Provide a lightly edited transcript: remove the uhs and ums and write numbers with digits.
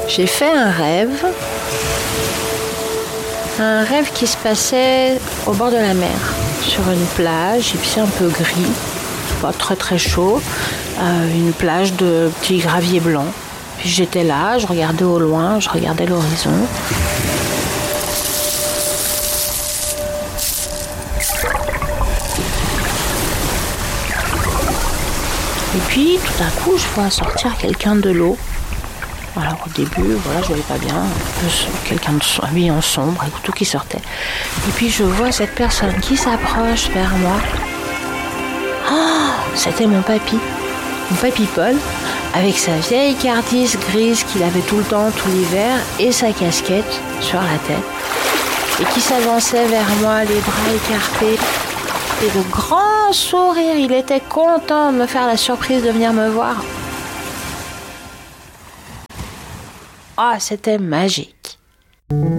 J'ai fait un rêve qui se passait au bord de la mer, sur une plage, il faisait un peu gris, pas très très chaud, une plage de petits graviers blancs. Puis j'étais là, je regardais au loin, je regardais l'horizon. Et puis tout d'un coup, je vois sortir quelqu'un de l'eau. Alors au début, je voyais pas bien, quelqu'un habillé en sombre et tout qui sortait. Et puis je vois cette personne qui s'approche vers moi. Oh, c'était mon papy Paul, avec sa vieille cardise grise qu'il avait tout le temps, tout l'hiver, et sa casquette sur la tête, et qui s'avançait vers moi, les bras écartés, et de grands sourires. Il était content de me faire la surprise de venir me voir. Ah, c'était magique.